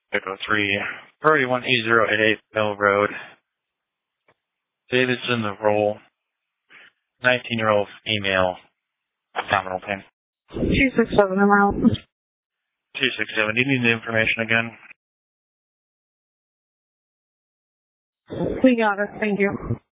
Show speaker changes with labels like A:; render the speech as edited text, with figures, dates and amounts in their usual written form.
A: Echo 3, priority 18088 Mill Road. David's in the role. 19-year-old female. Abdominal pain.
B: 267 around.
A: 267. Do you need the information again?
B: We got it. Thank you.